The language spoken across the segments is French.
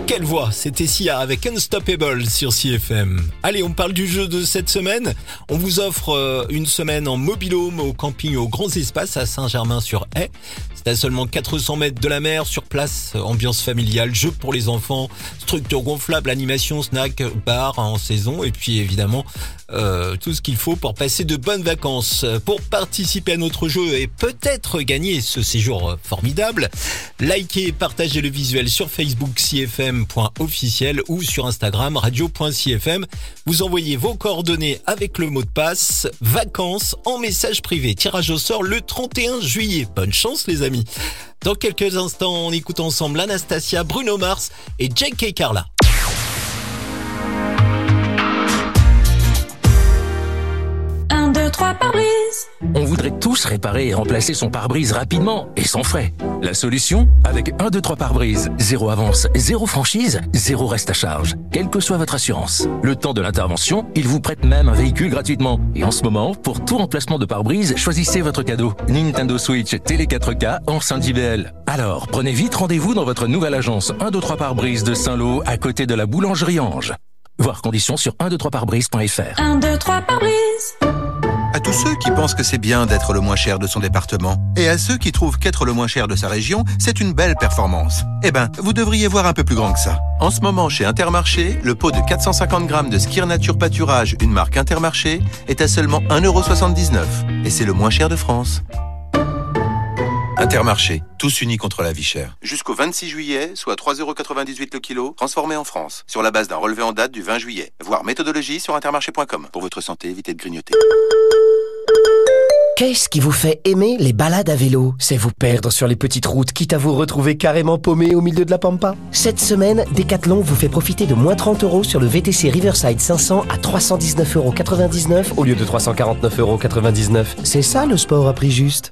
Quelle voix, c'était Sia avec Unstoppable sur CFM. Allez, on parle du jeu de cette semaine. On vous offre une semaine en mobil-home au camping aux Grands Espaces à Saint-Germain-sur-Haye. C'est à seulement 400 mètres de la mer, sur place, ambiance familiale, jeu pour les enfants, structure gonflable, animation, snack, bar en saison et puis évidemment tout ce qu'il faut pour passer de bonnes vacances. Pour participer à notre jeu et peut-être gagner ce séjour formidable, likez et partagez le visuel sur Facebook cfm.officiel ou sur Instagram radio.cfm. Vous envoyez vos coordonnées avec le mot de passe vacances en message privé. Tirage au sort le 31 juillet. Bonne chance les amis. Dans quelques instants, on écoute ensemble Anastasia, Bruno Mars et J.K. Carla. 1, 2, 3 pare-brise. On voudrait tous réparer et remplacer son pare-brise rapidement et sans frais. La solution ? Avec 1, 2, 3 pare-brise. 0 avance, 0 franchise, 0 reste à charge. Quelle que soit votre assurance. Le temps de l'intervention, ils vous prêtent même un véhicule gratuitement. Et en ce moment, pour tout remplacement de pare-brise, choisissez votre cadeau. Nintendo Switch, Télé 4K, enceinte JBL. Alors, prenez vite rendez-vous dans votre nouvelle agence 1, 2, 3 pare-brise de Saint-Lô, à côté de la boulangerie Ange. Voir conditions sur 123pare-brise.fr. 1, 2, 3 pare-brise. À tous ceux qui pensent que c'est bien d'être le moins cher de son département, et à ceux qui trouvent qu'être le moins cher de sa région, c'est une belle performance. Eh ben, vous devriez voir un peu plus grand que ça. En ce moment, chez Intermarché, le pot de 450 grammes de Skir Nature Pâturage, une marque Intermarché, est à seulement 1,79 €. Et c'est le moins cher de France. Intermarché, tous unis contre la vie chère. Jusqu'au 26 juillet, soit 3,98 € le kilo, transformé en France, sur la base d'un relevé en date du 20 juillet. Voir méthodologie sur intermarché.com. Pour votre santé, évitez de grignoter. Qu'est-ce qui vous fait aimer les balades à vélo ? C'est vous perdre sur les petites routes, quitte à vous retrouver carrément paumé au milieu de la pampa ? Cette semaine, Decathlon vous fait profiter de moins 30 € sur le VTC Riverside 500 à 319,99 € au lieu de 349,99 €. C'est ça le sport à prix juste.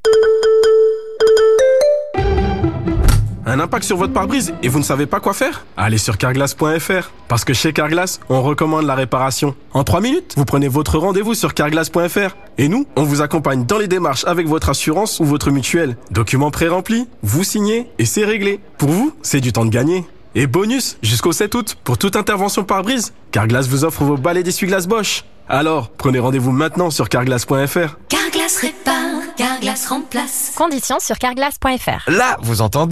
Un impact sur votre pare-brise et vous ne savez pas quoi faire ? Allez sur carglass.fr. Parce que chez Carglass, on recommande la réparation. En 3 minutes, vous prenez votre rendez-vous sur carglass.fr. Et nous, on vous accompagne dans les démarches avec votre assurance ou votre mutuelle. Documents pré-remplis, vous signez et c'est réglé. Pour vous, c'est du temps de gagner. Et bonus, jusqu'au 7 août, pour toute intervention pare-brise, Carglass vous offre vos balais d'essuie-glace Bosch. Alors, prenez rendez-vous maintenant sur carglass.fr. Carglass répare, Carglass remplace. Conditions sur carglass.fr. Là, vous entendez ?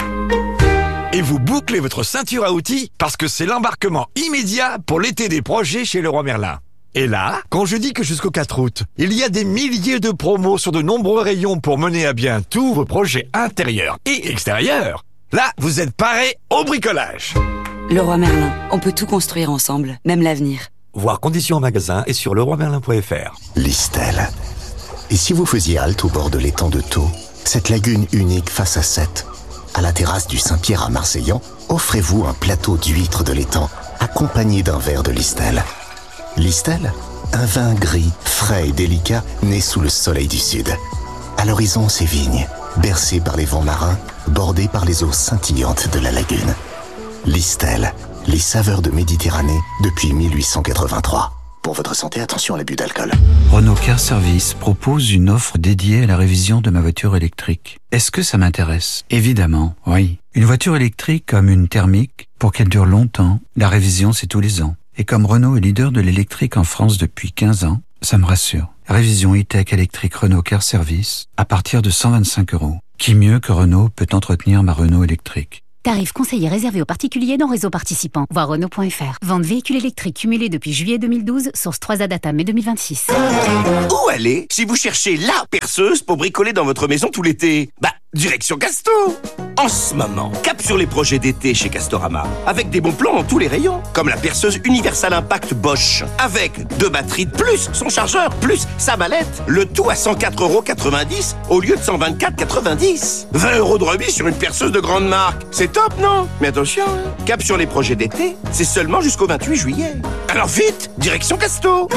Et vous bouclez votre ceinture à outils parce que c'est l'embarquement immédiat pour l'été des projets chez Leroy Merlin. Et là, quand je dis que jusqu'au 4 août, il y a des milliers de promos sur de nombreux rayons pour mener à bien tous vos projets intérieurs et extérieurs, là, vous êtes parés au bricolage. Leroy Merlin, on peut tout construire ensemble, même l'avenir. Voir conditions en magasin et sur leroymerlin.fr. Listel. Et si vous faisiez halte au bord de l'étang de Thau, cette lagune unique face à Sète, à la terrasse du Saint-Pierre à Marseillan, offrez-vous un plateau d'huîtres de l'étang, accompagné d'un verre de Listel. Listel, un vin gris, frais et délicat, né sous le soleil du sud. À l'horizon, ses vignes, bercées par les vents marins, bordées par les eaux scintillantes de la lagune. Listel, les saveurs de Méditerranée depuis 1883. Pour votre santé, attention à l'abus d'alcool. Renault Car Service propose une offre dédiée à la révision de ma voiture électrique. Est-ce que ça m'intéresse ? Évidemment, oui. Une voiture électrique comme une thermique, pour qu'elle dure longtemps, la révision c'est tous les ans. Et comme Renault est leader de l'électrique en France depuis 15 ans, ça me rassure. Révision e-tech électrique Renault Car Service à partir de 125 €. Qui mieux que Renault peut entretenir ma Renault électrique ? Tarif conseillé réservé aux particuliers dans réseau participant. Voir Renault.fr. Vente véhicule électrique cumulé depuis juillet 2012. Source 3A Data mai 2026. Où aller si vous cherchez la perceuse pour bricoler dans votre maison tout l'été ? Direction Casto. En ce moment, cap sur les projets d'été chez Castorama, avec des bons plans dans tous les rayons, comme la perceuse Universal Impact Bosch, avec 2 batteries de plus, son chargeur, plus sa mallette, le tout à 104,90 € au lieu de 124,90 €. 20 € de remise sur une perceuse de grande marque, c'est top, non ? Mais attention, cap sur les projets d'été, c'est seulement jusqu'au 28 juillet. Alors vite, direction Casto.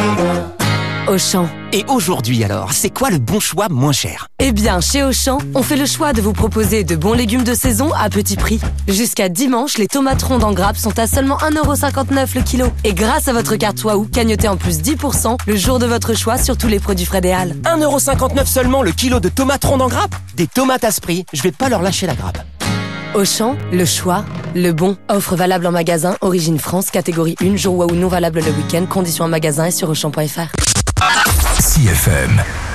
Auchan. Et aujourd'hui alors, c'est quoi le bon choix moins cher ? Eh bien, chez Auchan, on fait le choix de vous proposer de bons légumes de saison à petit prix. Jusqu'à dimanche, les tomates rondes en grappe sont à seulement 1,59 € le kilo. Et grâce à votre carte Waouh, cagnotez en plus 10% le jour de votre choix sur tous les produits frais des Halles. 1,59 € seulement le kilo de tomates rondes en grappe ? Des tomates à ce prix, je vais pas leur lâcher la grappe. Auchan, le choix, le bon. Offre valable en magasin, origine France, catégorie 1, jour ou non valable le week-end, conditions en magasin et sur Auchan.fr. CFM.